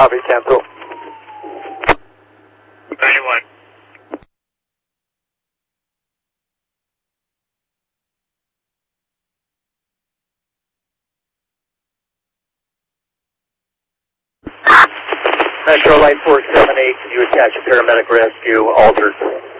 Copy, cancel. 91. Metro Light 478, can you attach a paramedic rescue altered?